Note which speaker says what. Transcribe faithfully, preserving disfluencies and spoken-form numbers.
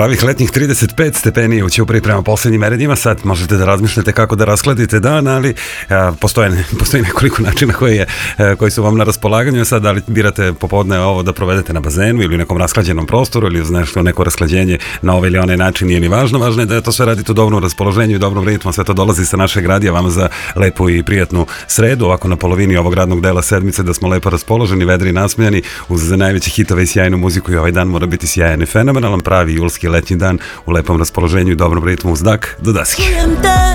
Speaker 1: pravih letnjih trideset pet stepeni u Ćupriji prema poslednjim merenjima. Sad možete da razmišljate kako da raskladite dan, ali a, postoje, postoji nekoliko načina koji, je, a, koji su vam na raspolaganju. Sad, da li birate popodne ovo da provedete na bazenu ili u nekom rasklađenom prostoru ili uz nešto, neko rasklađenje na ovaj ili onaj način, nije ni važno. Važno je da to sve radite u dobrom raspoloženju i dobrom ritmu. Sve to dolazi sa našeg radija vama za lepu i prijatnu sredu, ovako na polovini ovog radnog dela sedmice, da smo lepo raspoloženi, vedri i nasmejani uz najveće hitove i sjajnu muziku. I ovaj dan mora biti sjajan i fenomenalan, pravi julski letnji dan u lepom raspoloženju i dobrom ritmu uz dak do daske.